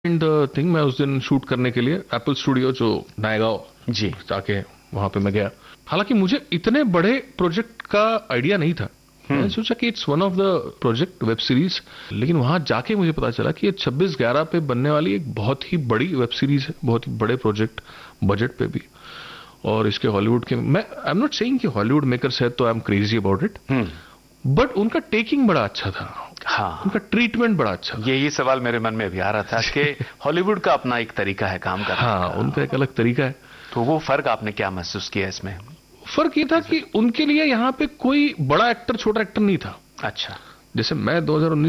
And thing मैं उस दिन शूट करने के लिए एप्पल स्टूडियो जो नायगांव जी। जाके वहां पे मैं गया। हालांकि मुझे इतने बड़े प्रोजेक्ट का आइडिया नहीं था। मैंने सोचा कि it's one of the project web series, लेकिन वहां जाके मुझे पता चला कि ये 26/11 पे बनने वाली एक बहुत ही बड़ी वेब सीरीज है, बहुत ही बड़े प्रोजेक्ट, बजट पे भी। और इसके हॉलीवुड के, मैं आई एम नॉट सेइंग कि हॉलीवुड मेकर्स है तो I am crazy about it, but उनका टेकिंग बड़ा अच्छा था। हाँ, उनका ट्रीटमेंट बड़ा अच्छा था। यही सवाल मेरे मन में भी आ रहा था कि हॉलीवुड का अपना एक तरीका है काम करने हाँ, का। उनका एक अलग तरीका है। तो वो फर्क आपने क्या महसूस किया इसमें? फर्क ये था कि उनके लिए यहाँ पे कोई बड़ा एक्टर छोटा एक्टर नहीं था। अच्छा। जैसे मैं 2019